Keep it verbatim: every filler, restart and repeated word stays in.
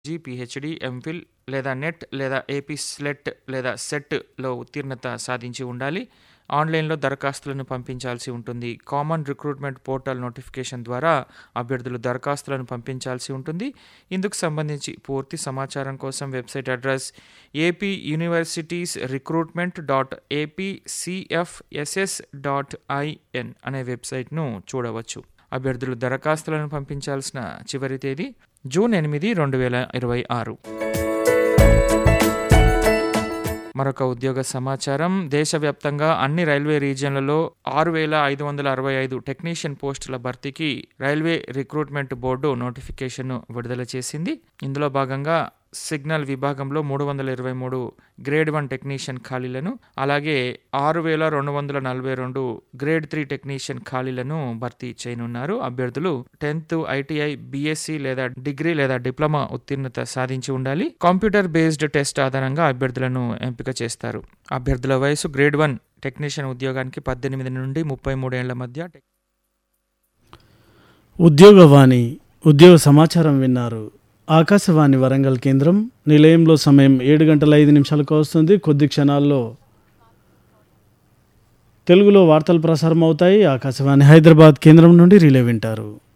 G, PhD, MPhil లేదా net లేదా AP slate లేదా సెట్లో ఉత్తీర్ణత సాధించి ఉండాలి. ఆన్లైన్లో దరఖాస్తులను పంపించాల్సి ఉంటుంది. కామన్ రిక్రూట్మెంట్ పోర్టల్ నోటిఫికేషన్ ద్వారా అభ్యర్థులు దరఖాస్తులను పంపించాల్సి ఉంటుంది. ఇందుకు సంబంధించి పూర్తి సమాచారం కోసం website address AP universities recruitment dot APCFSS dot IN అనే వెబ్సైట్ను చూడవచ్చు. అభ్యర్థులు దరఖాస్తులను పంపించాల్సిన చివరి తేదీ జూన్ ఎనిమిది రెండు వేల ఇరవై ఆరు. మరొక ఉద్యోగ సమాచారం. దేశవ్యాప్తంగా అన్ని రైల్వే రీజియన్లలో ఆరు వేల ఐదు వందల అరవై ఐదు టెక్నీషియన్ పోస్టుల భర్తీకి రైల్వే రిక్రూట్మెంట్ బోర్డు నోటిఫికేషన్ విడుదల చేసింది. ఇందులో భాగంగా సిగ్నల్ విభాగంలో మూడు వందల ఇరవై మూడు గ్రేడ్ వన్ టెక్నీషియన్ ఖాళీలను, అలాగే ఆరు వేల రెండు వందల నలభై రెండు గ్రేడ్ త్రీ టెక్నీషియన్ ఖాళీలను భర్తీ చేయనున్నారు. అభ్యర్థులు టెన్త్, ఐటీఐ, బీఎస్సీ లేదా డిగ్రీ లేదా డిప్లొమా ఉత్తీర్ణత సాధించి ఉండాలి. కంప్యూటర్ బేస్డ్ టెస్ట్ ఆధారంగా అభ్యర్థులను ఎంపిక చేస్తారు. అభ్యర్థుల వయసు గ్రేడ్ వన్ టెక్నీషియన్ ఉద్యోగానికి పద్దెనిమిది నుండి ముప్పై మూడేళ్ల మధ్య. ఉద్యోగవాణి ఉద్యోగ సమాచారం విన్నారు. ఆకాశవాణి వరంగల్ కేంద్రం నిలయంలో సమయం ఏడు గంటల ఐదు నిమిషాలకు వస్తుంది. కొద్ది క్షణాల్లో తెలుగులో వార్తలు ప్రసారం అవుతాయి. ఆకాశవాణి హైదరాబాద్ కేంద్రం నుండి రిలే వింటారు.